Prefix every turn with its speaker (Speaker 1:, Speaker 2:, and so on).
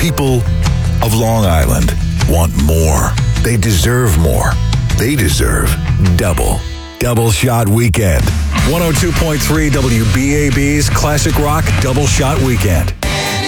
Speaker 1: people of Long Island want more. They deserve more. They deserve double. Double Shot Weekend. 102.3 WBAB's Classic Rock Double Shot Weekend.